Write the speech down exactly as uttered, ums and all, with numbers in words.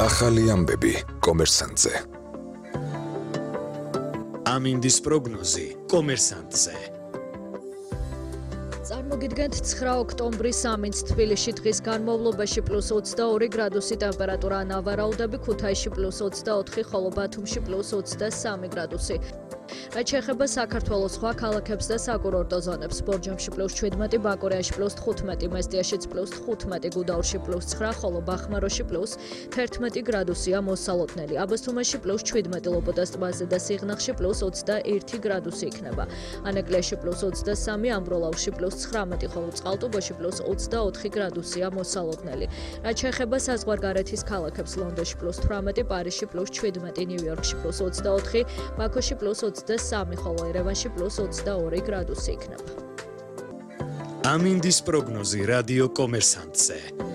ახალი ამბები კომერსანტზე. ამინდის პროგნოზი კომერსანტზე. წარმოგიდგენთ ცხრა ოქტომბრის ამინდს თბილისში დღის განმავლობაში პლუს ოცდაორი გრადუსი ტემპერატურა, ნავარაუდები ქუთაისში პლუს ოცდაოთხი, ხოლო ბათუმში პლუს ოცდასამი გრადუსი. რაც შეეხება საქართველოს სხვა ქალაქებს და საკურორტო ზონებს, ბორჯომში პლუს შვიდმეტი, ბაკურიაში პლუს თხუთმეტი, მესტიაშიც პლუს თხუთმეტი, გუდაურში პლუს ცხრა, ხოლო ბახმაროში პლუს თერთმეტი გრადუსია მოსალოდნელი. აბასთუმანში პლუს შვიდმეტი, ლობოდას ტბაზე და სიღნაღში პლუს ოცდაერთი გრადუსი იქნება. ანაკლიაში პლუს ოცდასამი, ამბროლაურში პლუს ცხრამეტი, ხოლო წყალტუბოში პლუს ოცდაოთხი გრადუსია მოსალოდნელი. რაც შეეხება საზღვარგარეთის ქალაქებს, ლონდონში პლუს თვრამეტი, პარიზში პლუს შვიდმეტი, ნიუ-იორკში პლუს ოცდაოთხი, ბაქოში პლუს ოცდასამი, ხოლო ერევანში პლუს ოცდაორი გრადუსი იქნება. ამინდის პროგნოზი რადიო კომერსანტზე.